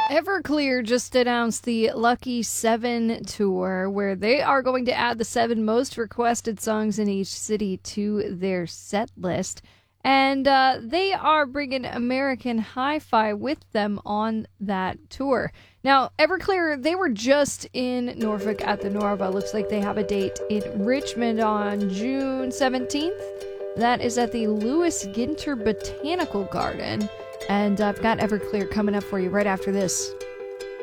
Everclear just announced the Lucky 7 tour, where they are going to add the 7 most requested songs in each city to their set list. And they are bringing American Hi-Fi with them on that tour. Now, Everclear, they were just in Norfolk at the Norva. Looks like they have a date in Richmond on June 17th. That is at the Lewis Ginter Botanical Garden. And I've got Everclear coming up for you right after this.